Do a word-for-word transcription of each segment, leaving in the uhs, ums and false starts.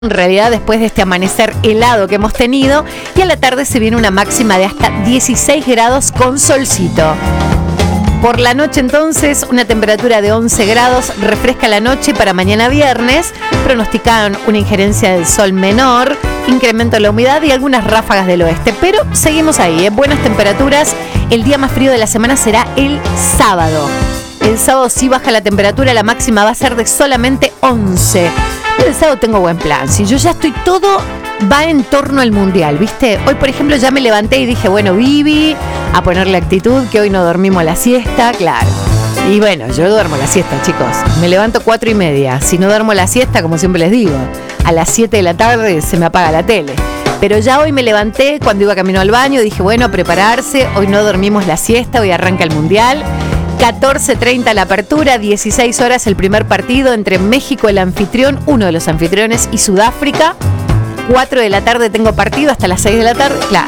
En realidad, después de este amanecer helado que hemos tenido, y a la tarde se viene una máxima de hasta dieciséis grados con solcito. Por la noche entonces, una temperatura de once grados, refresca la noche para mañana viernes, pronostican una injerencia del sol menor, incremento de la humedad y algunas ráfagas del oeste, pero seguimos ahí, ¿eh? Buenas temperaturas. El día más frío de la semana será el sábado. El sábado sí baja la temperatura, la máxima va a ser de solamente once. El sábado tengo buen plan, si yo ya estoy todo, va en torno al mundial, ¿viste? Hoy, por ejemplo, ya me levanté y dije, bueno, Vivi, a ponerle actitud, que hoy no dormimos la siesta, claro. Y bueno, yo duermo la siesta, chicos. Me levanto cuatro y media. Si no duermo la siesta, como siempre les digo, a las siete de la tarde se me apaga la tele. Pero ya hoy me levanté cuando iba camino al baño, dije, bueno, a prepararse, hoy no dormimos la siesta, hoy arranca el mundial. catorce treinta la apertura, dieciséis horas el primer partido entre México, el anfitrión, uno de los anfitriones, y Sudáfrica. cuatro de la tarde tengo partido hasta las seis de la tarde, claro.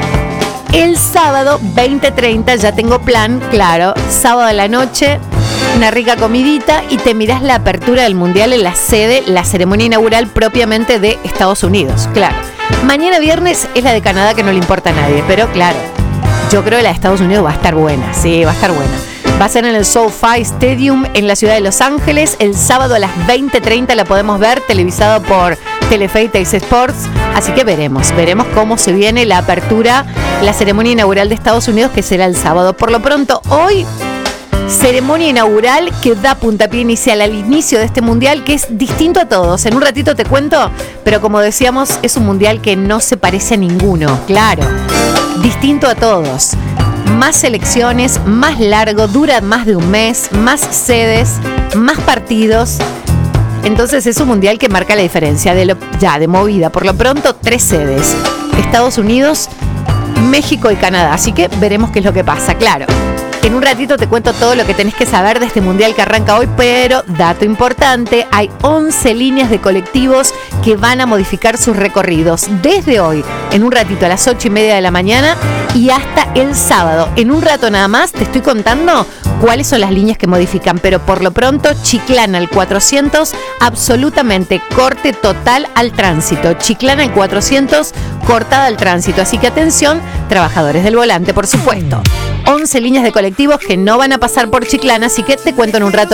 El sábado, veinte treinta, ya tengo plan, claro. Sábado a la noche, una rica comidita y te mirás la apertura del Mundial en la sede, la ceremonia inaugural propiamente de Estados Unidos, claro. Mañana viernes es la de Canadá, que no le importa a nadie, pero claro, yo creo que la de Estados Unidos va a estar buena, sí, va a estar buena. Va a ser en el SoFi Stadium en la ciudad de Los Ángeles. El sábado a las veinte treinta la podemos ver, televisado por Telefe y Teis Sports. Así que veremos, veremos cómo se viene la apertura, la ceremonia inaugural de Estados Unidos, que será el sábado. Por lo pronto, hoy, ceremonia inaugural que da puntapié inicial al inicio de este mundial, que es distinto a todos. En un ratito te cuento, pero como decíamos, es un mundial que no se parece a ninguno, claro. Distinto a todos. Más selecciones, más largo, dura más de un mes, más sedes, más partidos. Entonces es un mundial que marca la diferencia de lo, ya de movida. Por lo pronto, tres sedes: Estados Unidos, México y Canadá. Así que veremos qué es lo que pasa, claro. En un ratito te cuento todo lo que tenés que saber de este mundial que arranca hoy, pero dato importante, hay once líneas de colectivos que van a modificar sus recorridos desde hoy, en un ratito a las ocho y media de la mañana y hasta el sábado. En un rato nada más te estoy contando cuáles son las líneas que modifican, pero por lo pronto Chiclana al cuatrocientos, absolutamente corte total al tránsito. Chiclana al cuatrocientos, cortada al tránsito, así que atención, trabajadores del volante, por supuesto. once líneas de colectivos que no van a pasar por Chiclana, así que te cuento en un rato